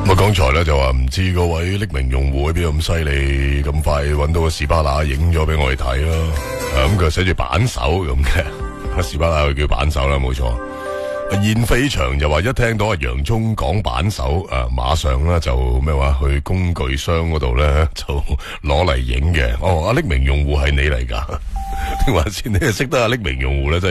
咁啊，剛才咧就話唔知嗰位匿名用戶喺邊咁犀利，咁快揾到個士巴拿影咗俾我哋睇咯。咁佢寫住板手咁嘅，士巴拿佢叫板手啦，冇錯。燕飛翔就話一聽到阿洋蔥講板手，馬上咧就咩話去工具箱嗰度咧就攞嚟影嘅。哦，阿匿名用戶係你嚟噶，定還是你係識得阿匿名用戶咧？